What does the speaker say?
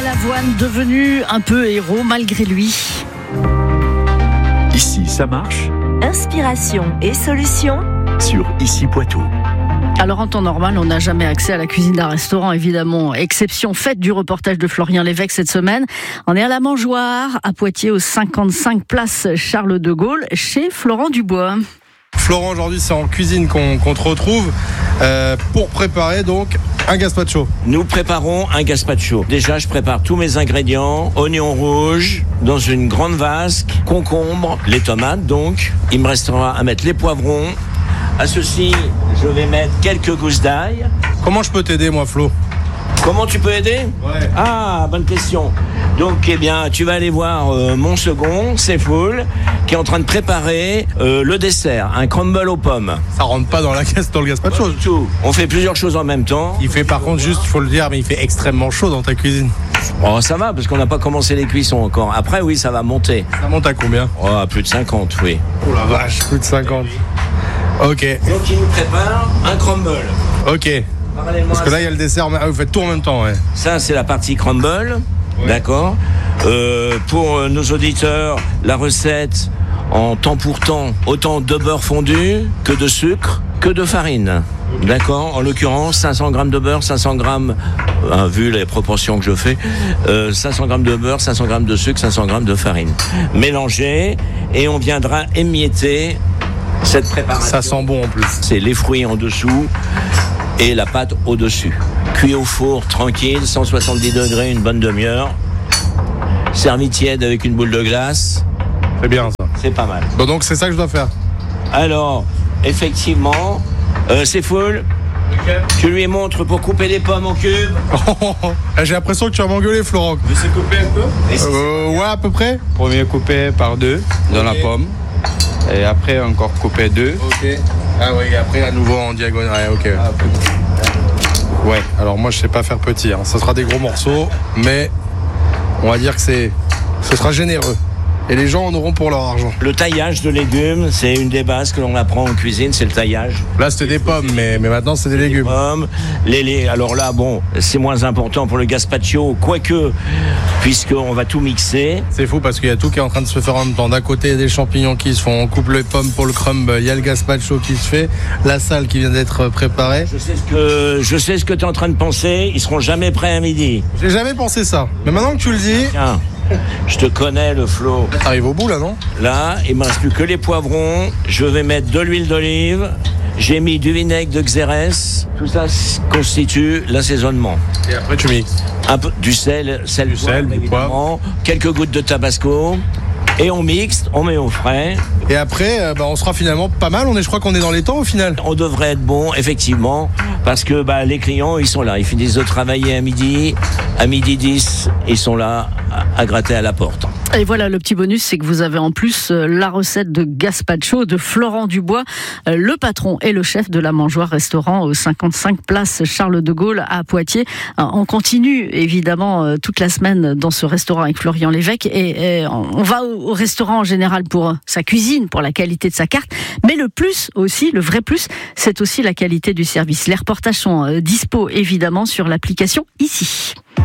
Lavoine devenu un peu héros malgré lui. Ici, ça marche. Inspiration et solutions Sur Ici Poitou. Alors en temps normal, on n'a jamais accès à la cuisine d'un restaurant, évidemment. Exception faite du reportage de Florian Lévesque cette semaine. On est à la Mangeoire, à Poitiers, au 55 place Charles de Gaulle, chez Florent Dubois. Florent, aujourd'hui, c'est en cuisine qu'on te retrouve pour préparer donc un gazpacho. Nous préparons un gazpacho. Déjà, je prépare tous mes ingrédients. Oignons rouges dans une grande vasque, concombre, les tomates donc. Il me restera à mettre les poivrons. À ceci, je vais mettre quelques gousses d'ail. Comment je peux t'aider, moi, Flo ? Comment tu peux aider ? Ouais. Ah, bonne question. Donc, eh bien, tu vas aller voir mon second, Seyfoul, qui est en train de préparer le dessert, un crumble aux pommes. Ça rentre pas dans le gazpacho. Pas du tout. On fait plusieurs choses en même temps. Il fait par contre juste, il faut le dire, mais il fait extrêmement chaud dans ta cuisine. Oh, ça va, parce qu'on n'a pas commencé les cuissons encore. Après, oui, ça va monter. Ça monte à combien ? Oh, à plus de 50, oui. Oh la vache, plus de 50. Ok, Donc, il nous prépare un crumble. ok. Parallèlement Parce que à là, il y a le dessert, mais vous faites tout en même temps, ouais. ça, c'est la partie crumble. Ouais. D'accord. Pour nos auditeurs, la recette en temps pour temps, autant de beurre fondu que de sucre, que de farine. D'accord. En l'occurrence, 500 grammes de beurre, 500 grammes, vu les proportions que je fais, 500 grammes de beurre, 500 grammes de sucre, 500 grammes de farine. Mélangez et on viendra émietter cette préparation. Ça sent bon en plus. C'est les fruits en dessous et la pâte au-dessus. Cuit au four, tranquille, 170 degrés, une bonne demi-heure. Servi tiède avec une boule de glace. C'est bien ça. C'est pas mal. Bon, donc c'est ça que je dois faire. Alors, effectivement, c'est full. Tu lui montres pour couper les pommes en cubes. J'ai l'impression que tu vas m'engueuler, Florent. Je sais couper un peu. Ouais, à peu près. Premier coupé par deux dans la pomme. Et après encore coupé deux. Ok. Ah oui, après à nouveau en diagonale. Ouais, ok. Ouais, alors moi je sais pas faire petit. Ça sera des gros morceaux, mais on va dire que ce sera généreux. Et les gens en auront pour leur argent. Le taillage de légumes, c'est une des bases que l'on apprend en cuisine, c'est le taillage. Là c'était des pommes, mais maintenant c'est des légumes. Pommes, alors là, bon, c'est moins important pour le gazpacho, quoique, puisqu'on va tout mixer. C'est fou parce qu'il y a tout qui est en train de se faire en même temps. D'un côté, il y a des champignons qui se font, on coupe les pommes pour le crumble, il y a le gazpacho qui se fait, la salle qui vient d'être préparée. Je sais ce que tu es en train de penser, ils seront jamais prêts à midi. J'ai jamais pensé ça. Mais maintenant que tu le dis, Tiens, je te connais le Flo. t'arrives au bout là, non ? Là, il ne me reste plus que les poivrons. Je vais mettre de l'huile d'olive. J'ai mis du vinaigre de Xérès. Tout ça constitue l'assaisonnement. Et après tu mixes. Un peu du sel, Du sel, du évidemment, quelques gouttes de tabasco. Et on mixe, on met au frais. Et après, on sera finalement pas mal. Je crois qu'on est dans les temps au final. On devrait être bon, effectivement, parce que les clients, ils sont là. Ils finissent de travailler à midi. À midi 10, ils sont là à gratter à la porte. Et voilà, le petit bonus, c'est que vous avez en plus la recette de gazpacho de Florent Dubois, le patron et le chef de la Mangeoire restaurant au 55 place Charles de Gaulle à Poitiers. On continue évidemment toute la semaine dans ce restaurant avec Florian Lévesque et on va au restaurant en général pour sa cuisine, pour la qualité de sa carte, mais le plus aussi, le vrai plus, c'est aussi la qualité du service. Les reportages sont dispo évidemment sur l'application Ici.